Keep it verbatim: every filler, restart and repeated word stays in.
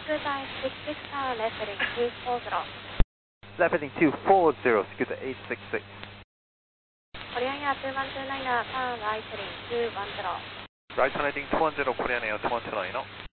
Scooter six six zero, left heading two four zero. Left heading two four zero, Scooter eight six six. Korean Air two one two nine, turn right heading two one zero. Right turn heading two one zero, Korean Air two one two nine.